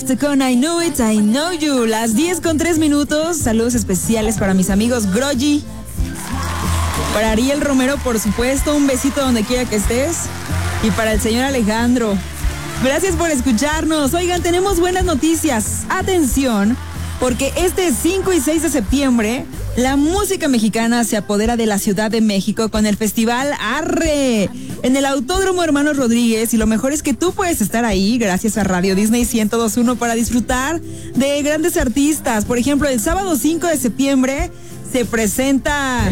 Swift con I Know It, I Know You. Las 10:03. Saludos especiales para mis amigos Grogy. Para Ariel Romero, por supuesto, un besito donde quiera que estés. Y para el señor Alejandro. Gracias por escucharnos. Oigan, tenemos buenas noticias. Atención, porque este 5 y 6 de septiembre, la música mexicana se apodera de la Ciudad de México con el Festival Arre en el Autódromo Hermanos Rodríguez, y lo mejor es que tú puedes estar ahí gracias a Radio Disney 102.1 para disfrutar de grandes artistas. Por ejemplo, el sábado 5 de septiembre se presenta